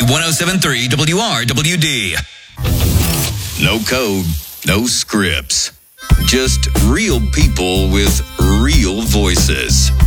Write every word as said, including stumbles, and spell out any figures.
one oh seven point three W R W D. No code, no scripts. Just real people with real voices.